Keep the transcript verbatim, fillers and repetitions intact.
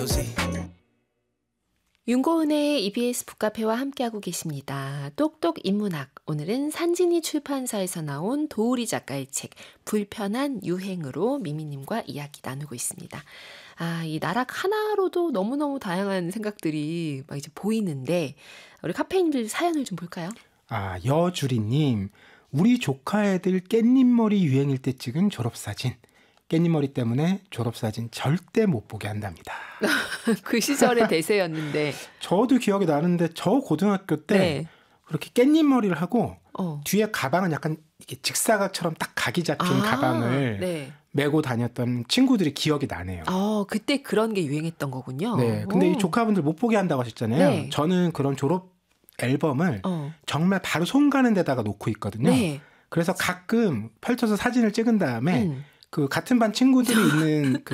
윤고은의 이비에스 북카페와 함께하고 계십니다. 똑똑 인문학. 오늘은 산진이 출판사에서 나온 도우리 작가의 책 불편한 유행으로 미미님과 이야기 나누고 있습니다. 아, 이 나락 하나로도 너무너무 다양한 생각들이 막 이제 보이는데 우리 카페인들 사연을 좀 볼까요? 아, 여주리님. 우리 조카 애들 깻잎머리 유행일 때 찍은 졸업사진. 깻잎머리 때문에 졸업사진 절대 못 보게 한답니다. 그 시절의 대세였는데. 저도 기억이 나는데 저 고등학교 때 네. 그렇게 깻잎머리를 하고 어. 뒤에 가방은 약간 이게 직사각처럼 딱 각이 잡힌 아, 가방을 네. 메고 다녔던 친구들이 기억이 나네요. 어, 그때 그런 게 유행했던 거군요. 네, 근데 오. 이 조카분들 못 보게 한다고 하셨잖아요. 네. 저는 그런 졸업 앨범을 어. 정말 바로 손 가는 데다가 놓고 있거든요. 네. 그래서 가끔 펼쳐서 사진을 찍은 다음에 음. 그 같은 반 친구들이 있는 그